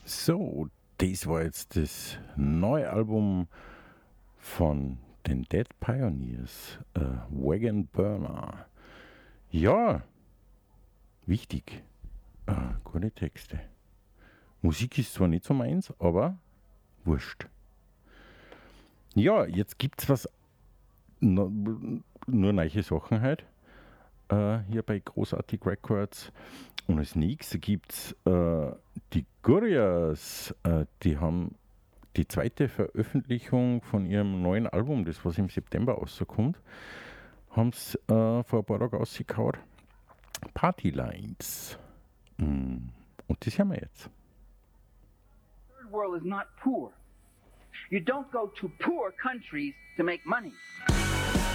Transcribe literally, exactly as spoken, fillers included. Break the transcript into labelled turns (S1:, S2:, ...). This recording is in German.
S1: So, das war jetzt das neue Album von den Dead Pioneers, äh, Wagon Burner. Ja, wichtig, äh, gute Texte. Musik ist zwar nicht so meins, aber wurscht. Ja, jetzt gibt's was, no, nur neue Sachen halt, äh, hier bei Großartig Records. Und als nächstes gibt's äh, die Gurias, äh, die haben die zweite Veröffentlichung von ihrem neuen Album, das was im September rauskommt, haben sie äh, vor ein paar Tagen rausgehauen. Party Lines. Mm. Und das hören wir jetzt.
S2: The third world is not poor. You don't go to poor countries to make money.